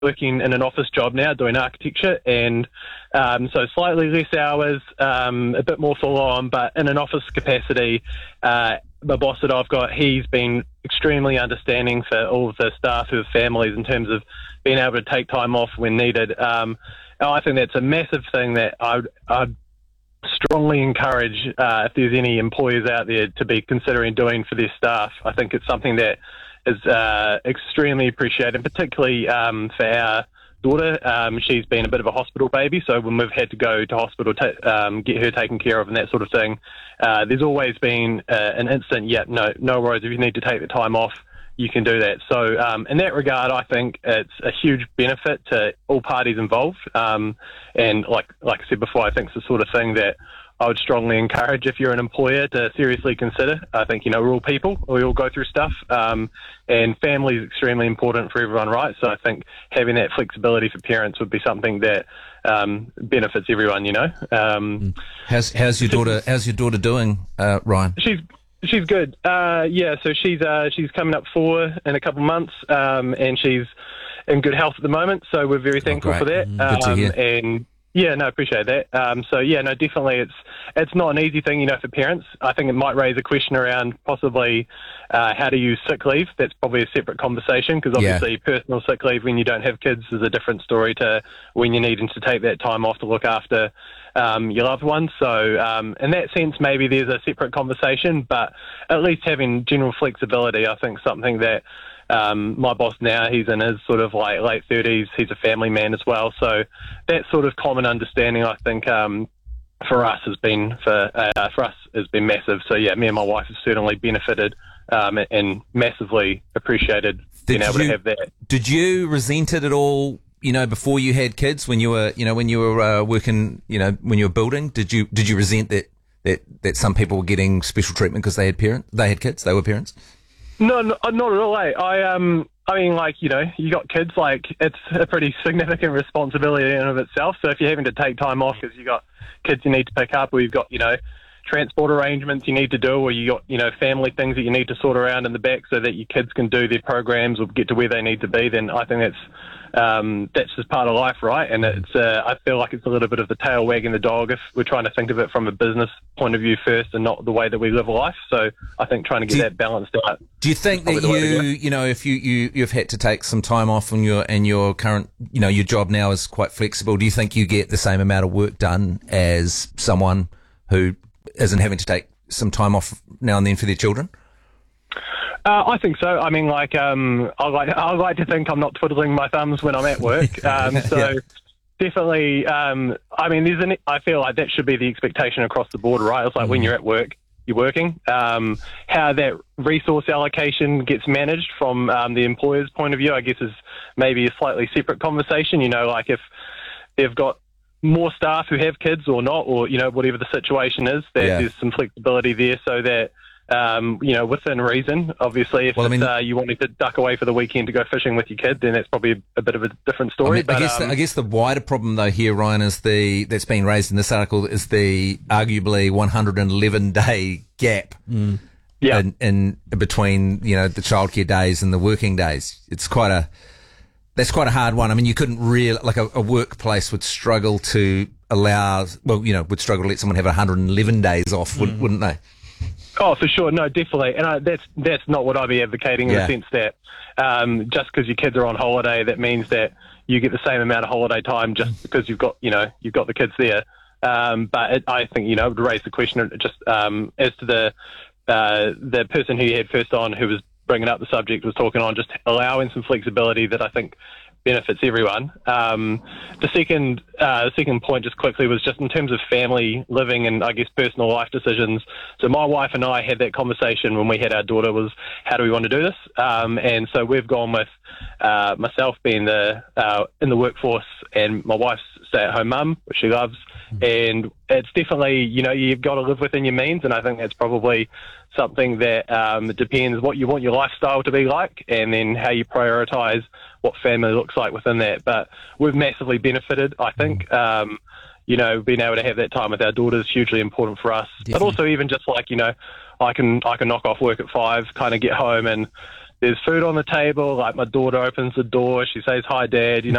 working in an office job now, doing architecture, and so slightly less hours, a bit more full on, but in an office capacity. The boss that I've got, he's been extremely understanding for all of the staff who have families in terms of being able to take time off when needed. I think that's a massive thing that I'd strongly encourage if there's any employers out there to be considering doing for their staff. I think it's something that is extremely appreciated, particularly for our daughter. She's been a bit of a hospital baby, so when we've had to go to hospital to get her taken care of and that sort of thing, there's always been an instant, no worries, if you need to take the time off, you can do that. So in that regard, I think it's a huge benefit to all parties involved. And like I said before, I think it's the sort of thing that I would strongly encourage if you're an employer to seriously consider. I think, we're all people. We all go through stuff. And family is extremely important for everyone, right? So I think having that flexibility for parents would be something that benefits everyone, How's your daughter doing, Ryan? She's good. So she's coming up 4 in a couple of months, and she's in good health at the moment. So we're very thankful for that. Good to hear. And appreciate that. Definitely, it's not an easy thing, for parents. I think it might raise a question around possibly how to use sick leave. That's probably a separate conversation because obviously personal sick leave when you don't have kids is a different story to when you're needing to take that time off to look after your loved ones. So in that sense, maybe there's a separate conversation, but at least having general flexibility, I think something that my boss now, he's in his sort of like late 30s, he's a family man as well. So that sort of common understanding, I think, for us has been massive. So me and my wife have certainly benefited and massively appreciated being able to have that. Did you resent it at all? Before you had kids, when you were working, when you were building, did you resent that some people were getting special treatment because they had kids, they were parents? No, not at all. I mean, you got kids, it's a pretty significant responsibility in and of itself. So if you're having to take time off because you got kids you need to pick up, or you've got, transport arrangements you need to do, or you got, family things that you need to sort around in the back so that your kids can do their programs or get to where they need to be, then I think that's just part of life, right? And it's I feel like it's a little bit of the tail wagging the dog if we're trying to think of it from a business point of view first and not the way that we live life. So I think trying to get that balanced out. Do you think that if you've had to take some time off and your current, your job now is quite flexible, do you think you get the same amount of work done as someone who isn't having to take some time off now and then for their children? I think so. I mean, I like to think I'm not twiddling my thumbs when I'm at work. Definitely. I feel like that should be the expectation across the board, right? It's like when you're at work, you're working. How that resource allocation gets managed from the employer's point of view, I guess, is maybe a slightly separate conversation. If they've got more staff who have kids or not, or whatever the situation is, there's some flexibility there so that. Within reason. Obviously, if you wanted to duck away for the weekend to go fishing with your kid, then that's probly a bit of a different story. I guess the wider problem, though, here, Ryan, is that's been raised in this article is the arguably 111-day gap in between, the childcare days and the working days. That's quite a hard one. I mean, you couldn't really, a workplace would struggle to let someone have 111 days off, wouldn't they? Oh, for sure. No, definitely. And that's not what I'd be advocating in the sense that just because your kids are on holiday, that means that you get the same amount of holiday time just because you've got the kids there. I think, it would raise the question just as to the person who you had first on who was bringing up the subject was talking on, just allowing some flexibility that I think benefits everyone. The second point just quickly was just in terms of family living and I guess personal life decisions. So my wife and I had that conversation when we had our daughter was, how do we want to do this? And so we've gone with myself being in the workforce and my wife's stay-at-home mum, which she loves. And it's definitely, you've got to live within your means. And I think that's probably something that depends what you want your lifestyle to be like and then how you prioritise what family looks like within that. But we've massively benefited, I think. Being able to have that time with our daughter is hugely important for us. Definitely. But also even just I can knock off work at 5, kind of get home and there's food on the table. Like, my daughter opens the door, she says, "Hi, Dad,"